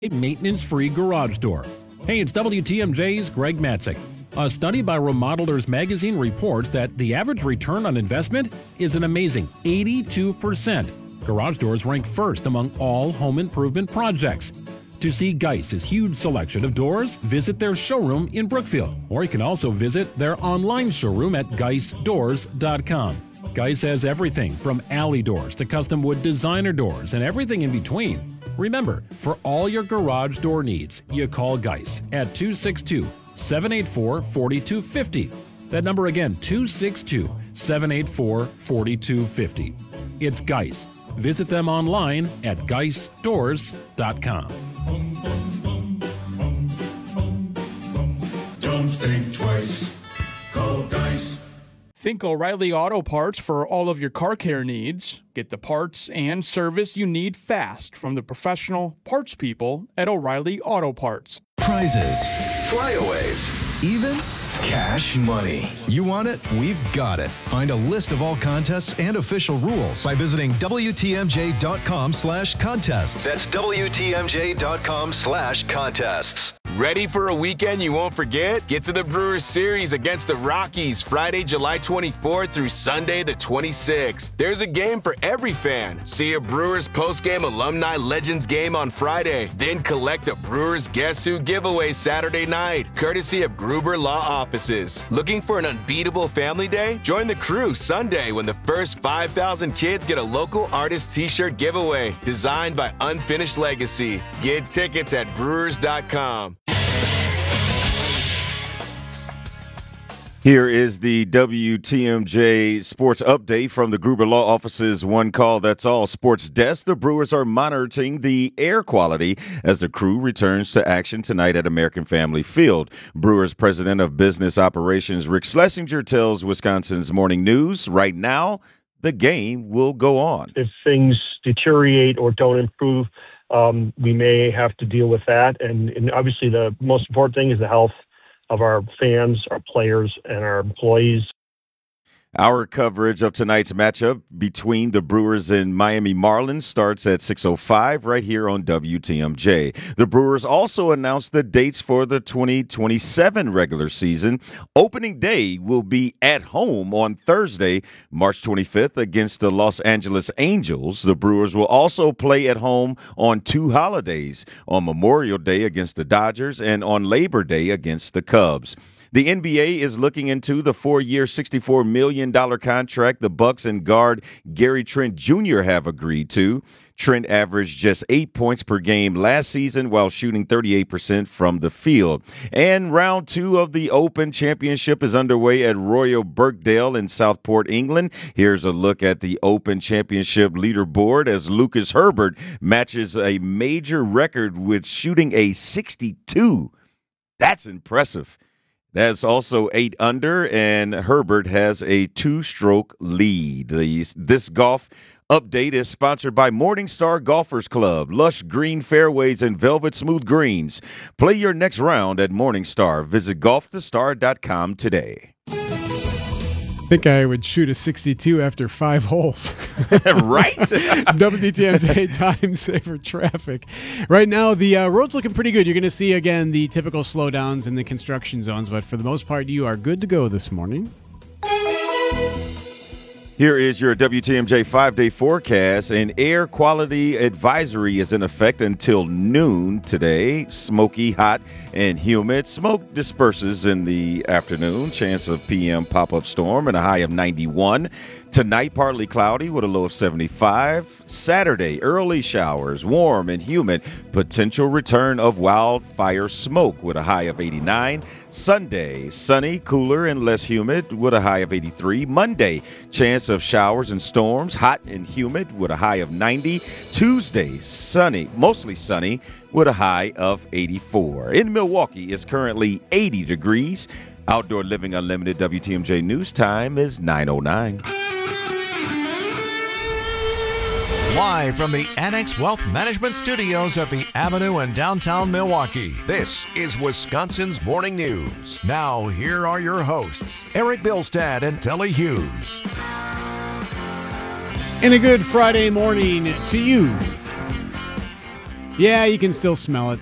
maintenance-free garage door. Hey, it's WTMJ's Greg Matzik. A study by Remodelers Magazine reports that the average return on investment is an amazing 82%. Garage doors rank first among all home improvement projects. To see Geiss's huge selection of doors, visit their showroom in Brookfield, or you can also visit their online showroom at geissdoors.com. Geiss has everything from alley doors to custom wood designer doors and everything in between. Remember, for all your garage door needs, you call Geiss at 262-784-4250. That number again, 262-784-4250. It's Geiss. Visit them online at geissdoors.com. Don't think twice. Call Geiss. Think O'Reilly Auto Parts for all of your car care needs. Get the parts and service you need fast from the professional parts people at O'Reilly Auto Parts. Prizes, flyaways, even cash money. You want it? We've got it. Find a list of all contests and official rules by visiting WTMJ.com/contests. That's WTMJ.com/contests. Ready for a weekend you won't forget? Get to the Brewers Series against the Rockies Friday, July 24th through Sunday the 26th. There's a game for every fan. See a Brewers postgame alumni legends game on Friday. Then collect a Brewers Guess Who giveaway Saturday night, courtesy of Gruber Law Offices. Looking for an unbeatable family day? Join the crew Sunday when the first 5,000 kids get a local artist t-shirt giveaway designed by Unfinished Legacy. Get tickets at brewers.com. Here is the WTMJ Sports Update from the Gruber Law Office's One Call That's All Sports Desk. The Brewers are monitoring the air quality as the crew returns to action tonight at American Family Field. Brewers President of Business Operations Rick Schlesinger tells Wisconsin's Morning News, right now, the game will go on. If things deteriorate or don't improve, we may have to deal with that. And obviously the most important thing is the health of our fans, our players, and our employees. Our coverage of tonight's matchup between the Brewers and Miami Marlins starts at 6:05 right here on WTMJ. The Brewers also announced the dates for the 2027 regular season. Opening day will be at home on Thursday, March 25th against the Los Angeles Angels. The Brewers will also play at home on two holidays, on Memorial Day against the Dodgers and on Labor Day against the Cubs. The NBA is looking into the 4-year, $64 million contract the Bucks and guard Gary Trent Jr. have agreed to. Trent averaged just 8 points per game last season while shooting 38% from the field. And round 2 of the Open Championship is underway at Royal Birkdale in Southport, England. Here's a look at the Open Championship leaderboard as Lucas Herbert matches a major record with shooting a 62. That's impressive. That's also 8 under, and Herbert has a 2-stroke lead. This golf update is sponsored by Morningstar Golfers Club. Lush green fairways and velvet smooth greens. Play your next round at Morningstar. Visit golfthestar.com today. I think I would shoot a 62 after 5 holes. Right? WTMJ time saver traffic. Right now, the road's looking pretty good. You're going to see, again, the typical slowdowns in the construction zones, but for the most part, you are good to go this morning. Here is your WTMJ 5-day forecast. An air quality advisory is in effect until noon today. Smoky, hot, and humid. Smoke disperses in the afternoon. Chance of PM pop-up storm and a high of 91. Tonight, partly cloudy with a low of 75. Saturday, early showers, warm and humid. Potential return of wildfire smoke with a high of 89. Sunday, sunny, cooler, and less humid with a high of 83. Monday, chance of showers and storms, hot and humid with a high of 90. Tuesday, sunny, mostly sunny with a high of 84. In Milwaukee, it's currently 80 degrees. Outdoor Living Unlimited WTMJ News Time is 9:09. Live from the Annex Wealth Management Studios at the Avenue in downtown Milwaukee, this is Wisconsin's Morning News. Now, here are your hosts, Eric Bilstad and Telly Hughes. And a good Friday morning to you. Yeah, you can still smell it.